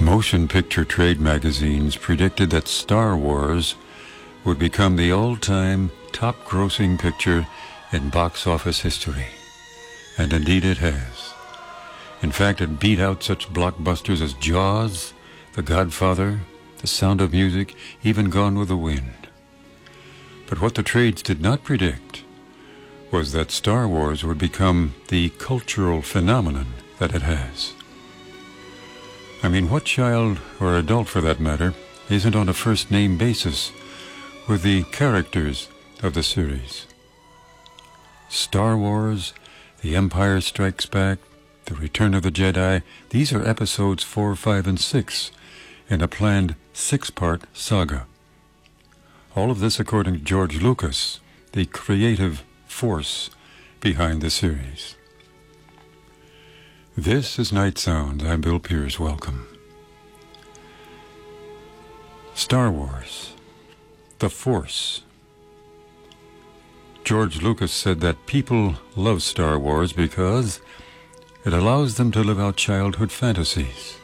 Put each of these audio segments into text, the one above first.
Motion picture trade magazines predicted that Star Wars would become the all-time top-grossing picture in box office history. And indeed it has. In fact, it beat out such blockbusters as Jaws, The Godfather, The Sound of Music, even Gone with the Wind. But what the trades did not predict was that Star Wars would become the cultural phenomenon that it has. I mean, what child, or adult for that matter, isn't on a first-name basis with the characters of the series? Star Wars, The Empire Strikes Back, The Return of the Jedi, these are episodes 4, 5, and 6 in a planned 6-part saga. All of this according to George Lucas, the creative force behind the series. This is Night Sounds. I'm Bill Pierce. Welcome. Star Wars, the Force. George Lucas said that people love Star Wars because it allows them to live out childhood fantasies.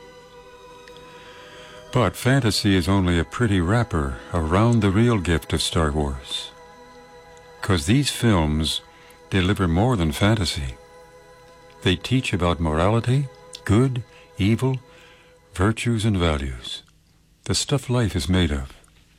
But fantasy is only a pretty wrapper around the real gift of Star Wars, because these films deliver more than fantasy. They teach about morality, good, evil, virtues, and values, the stuff life is made of.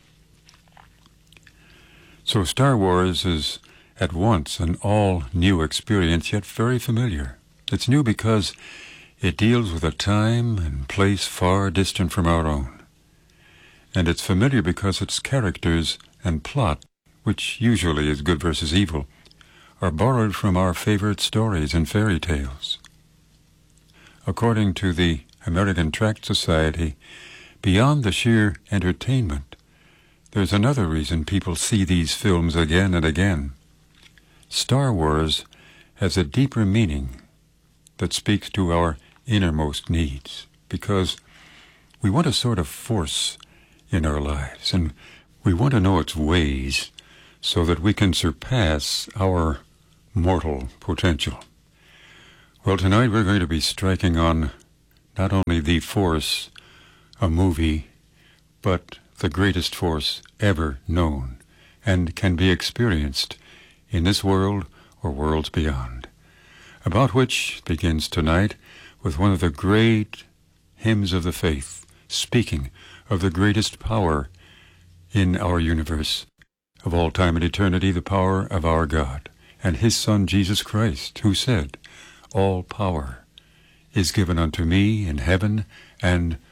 So Star Wars is at once an all-new experience, yet very familiar. It's new because it deals with a time and place far distant from our own. And it's familiar because its characters and plot, which usually is good versus evil, are borrowed from our favorite stories and fairy tales. According to the American Tract Society, beyond the sheer entertainment, there's another reason people see these films again and again. Star Wars has a deeper meaning that speaks to our innermost needs, because we want a sort of force in our lives, and we want to know its ways so that we can surpass our mortal potential. Well, tonight we're going to be striking on not only The Force, a movie, but the greatest force ever known and can be experienced in this world or worlds beyond, about which begins tonight with one of the great hymns of the faith, speaking of the greatest power in our universe, of all time and eternity, the power of our God and His Son Jesus Christ, who said, "All power is given unto me in heaven and